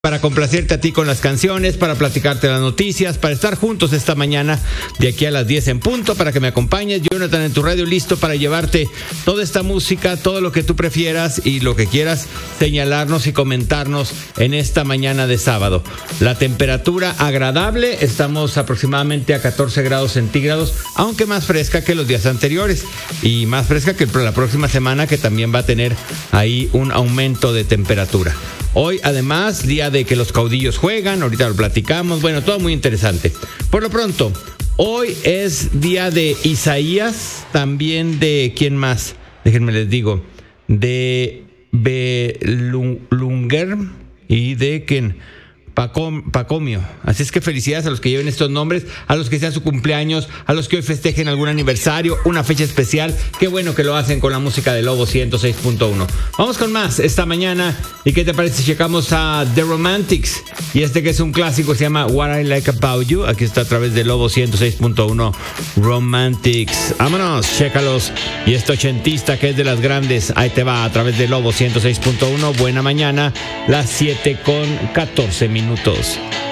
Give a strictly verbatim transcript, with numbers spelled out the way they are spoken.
para complacerte a ti con las canciones, para platicarte las noticias, para estar juntos esta mañana de aquí a las diez en punto, para que me acompañes. Jonathan en tu radio, listo para llevarte toda esta música, todo lo que tú prefieras y lo que quieras señalarnos y comentarnos en esta mañana de sábado. La temperatura agradable, estamos aproximadamente a catorce grados centígrados, aunque más fresca que los días anteriores y más fresca que la próxima semana, que también va a tener ahí un aumento de temperatura. Hoy, además, día de que los caudillos juegan, ahorita lo platicamos, bueno, todo muy interesante. Por lo pronto, hoy es día de Isaías, también de, ¿quién más? Déjenme les digo, de Belunger y de quién, Pacom, Pacomio. Así es que felicidades a los que lleven estos nombres, a los que sean su cumpleaños, a los que hoy festejen algún aniversario, una fecha especial. Qué bueno que lo hacen con la música de Lobo ciento seis punto uno. Vamos con más esta mañana. ¿Y qué te parece si checamos a The Romantics? Y este que es un clásico, se llama What I Like About You. Aquí está a través de Lobo ciento seis punto uno. Romantics. Vámonos, chécalos. Y este ochentista que es de las grandes, ahí te va a través de Lobo ciento seis punto uno. Buena mañana, las siete con catorce minutos.